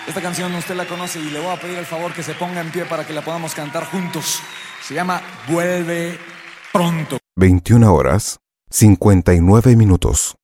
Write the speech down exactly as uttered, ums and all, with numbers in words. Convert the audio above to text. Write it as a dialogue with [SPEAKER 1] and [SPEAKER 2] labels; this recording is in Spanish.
[SPEAKER 1] Esta canción usted la conoce y le voy a pedir el favor que se ponga en pie para que la podamos cantar juntos. Se llama Vuelve Pronto.
[SPEAKER 2] veintiuna horas, cincuenta y nueve minutos.